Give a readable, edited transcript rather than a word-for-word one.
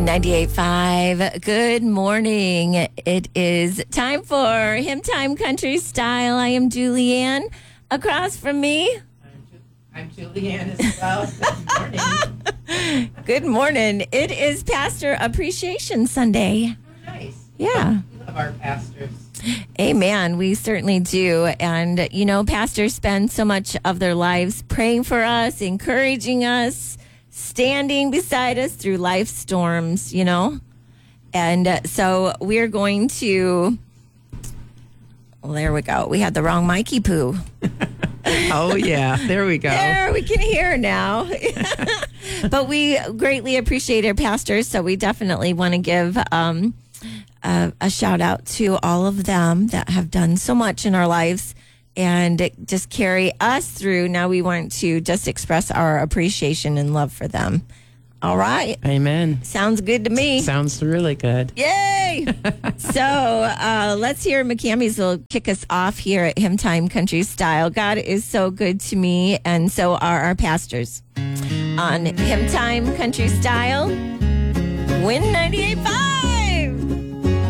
98.5. Good morning. It is time for Hymn Time Country Style. I am Julianne. Across from me, I'm Julianne as well. Good morning. good morning. It is Pastor Appreciation Sunday. Oh, nice. Yeah. We love our pastors. Amen. We certainly do. And, you know, pastors spend so much of their lives praying for us, encouraging us, standing beside us through life's storms, you know. And so we're going to, well, there we go. We had the wrong Mikey Poo. Oh, yeah. There we go. There, we can hear now. But we greatly appreciate our pastors, so we definitely want to give a shout out to all of them that have done so much in our lives and just carry us through. Now we want to just express our appreciation and love for them. All right. Amen. Sounds good to me. Sounds really good. Yay! So let's hear McCammy's will kick us off here at Hymn Time Country Style. God is so good to me, and so are our pastors. On Hymn Time Country Style, Win 98.5.